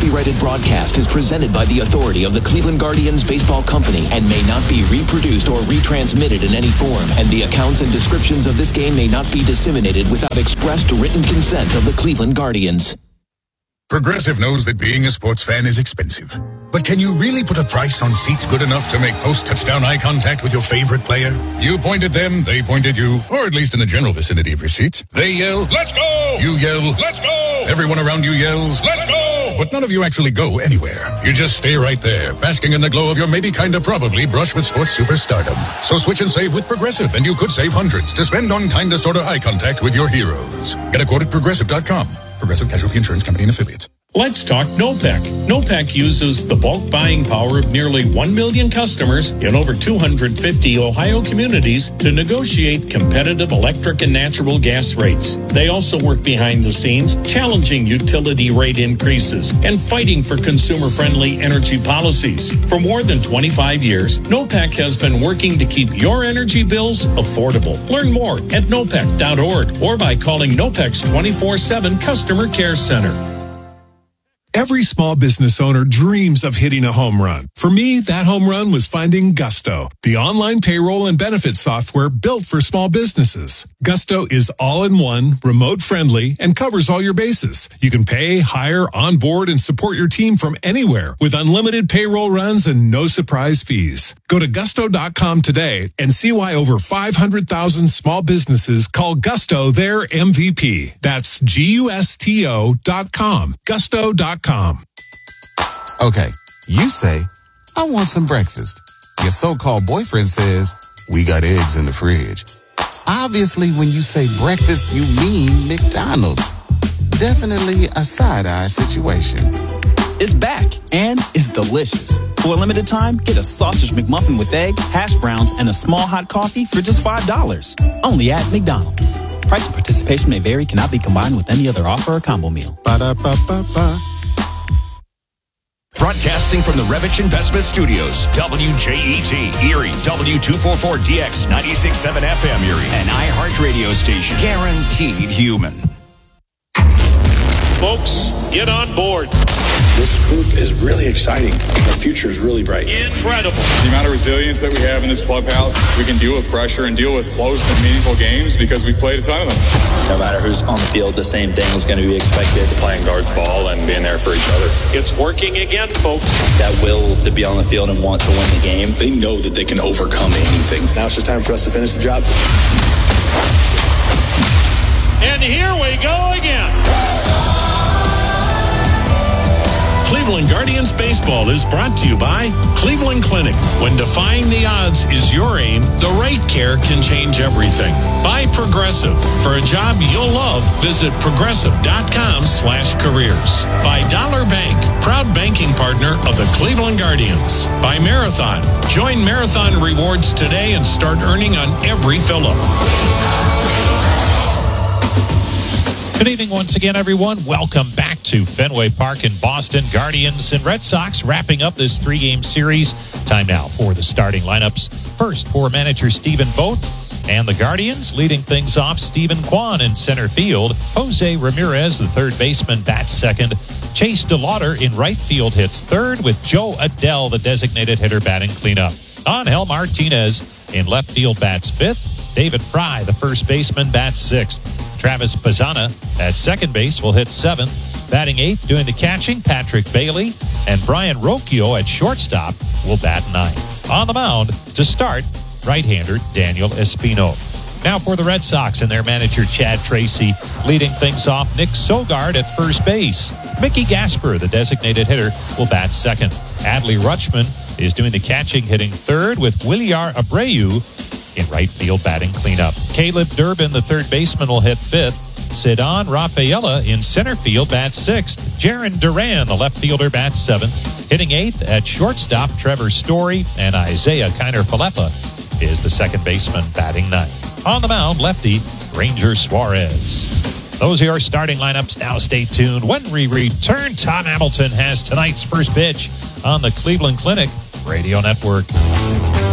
copyrighted broadcast is presented by the authority of the Cleveland Guardians Baseball Company and may not be reproduced or retransmitted in any form, and the accounts and descriptions of this game may not be disseminated without expressed written consent of the Cleveland Guardians. Progressive knows that being a sports fan is expensive. But can you really put a price on seats good enough to make post-touchdown eye contact with your favorite player? You point at them, they point at you, or at least in the general vicinity of your seats. They yell, "Let's go!" You yell, "Let's go!" Everyone around you yells, "Let's go!" But none of you actually go anywhere. You just stay right there, basking in the glow of your maybe kinda probably brush with sports superstardom. So switch and save with Progressive, and you could save hundreds to spend on kinda sorta eye contact with your heroes. Get a quote at Progressive.com. Progressive Casualty Insurance Company and Affiliates. Let's talk NOPEC. NOPEC uses the bulk buying power of nearly 1 million customers in over 250 Ohio communities to negotiate competitive electric and natural gas rates. They also work behind the scenes, challenging utility rate increases and fighting for consumer-friendly energy policies. For more than 25 years, NOPEC has been working to keep your energy bills affordable. Learn more at nopec.org or by calling NOPEC's 24/7 Customer Care Center. Every small business owner dreams of hitting a home run. For me, that home run was finding Gusto, the online payroll and benefits software built for small businesses. Gusto is all-in-one, remote-friendly, and covers all your bases. You can pay, hire, onboard, and support your team from anywhere with unlimited payroll runs and no surprise fees. Go to gusto.com today and see why over 500,000 small businesses call Gusto their MVP. That's GUSTO.com. Gusto.com. Okay, you say, I want some breakfast. Your so-called boyfriend says, we got eggs in the fridge. Obviously, when you say breakfast, you mean McDonald's. Definitely a side-eye situation. It's back, and it's delicious. For a limited time, get a sausage McMuffin with egg, hash browns, and a small hot coffee for just $5. Only at McDonald's. Price and participation may vary, cannot be combined with any other offer or combo meal. Ba-da-ba-ba-ba. Broadcasting from the Revich Investment Studios, WJET, Erie, W244DX, 96.7 FM Erie, an iHeart radio station, guaranteed human. Folks, get on board. This group is really exciting. The future is really bright. Incredible. The amount of resilience that we have in this clubhouse, we can deal with pressure and deal with close and meaningful games because we've played a ton of them. No matter who's on the field, the same thing is going to be expected. Playing guards ball and being there for each other. It's working again, folks. That will to be on the field and want to win the game. They know that they can overcome anything. Now it's just time for us to finish the job. And here we go again. Cleveland Guardians Baseball is brought to you by Cleveland Clinic. When defying the odds is your aim, the right care can change everything. By Progressive. For a job you'll love, visit progressive.com/careers. By Dollar Bank, proud banking partner of the Cleveland Guardians. By Marathon. Join Marathon Rewards today and start earning on every fill-up. Good evening once again, everyone. Welcome back to Fenway Park in Boston. Guardians and Red Sox wrapping up this three-game series. Time now for the starting lineups. First, for manager Stephen Vogt and the Guardians, leading things off, Stephen Kwan in center field. Jose Ramirez, the third baseman, bats second. Chase DeLauder in right field hits third, with Joe Adell, the designated hitter, batting cleanup. Angel Martinez in left field bats fifth. David Fry, the first baseman, bats sixth. Travis Pazana at second base will hit seventh. Batting eighth, doing the catching, Patrick Bailey. And Brian Rocchio at shortstop will bat ninth. On the mound to start, right-hander Daniel Espino. Now for the Red Sox and their manager Chad Tracy. Leading things off, Nick Sogard at first base. Mickey Gasper, the designated hitter, will bat second. Adley Rutschman is doing the catching, hitting third, with Williar Abreu in right field batting cleanup. Caleb Durbin, the third baseman, will hit fifth. Cedon Rafaela in center field bats sixth. Jaron Duran, the left fielder, bats seventh. Hitting eighth at shortstop, Trevor Story. And Isaiah Kiner-Falefa is the second baseman, batting ninth. On the mound, lefty Ranger Suarez. Those are your starting lineups. Now stay tuned. When we return, Tom Hamilton has tonight's first pitch on the Cleveland Clinic Radio Network.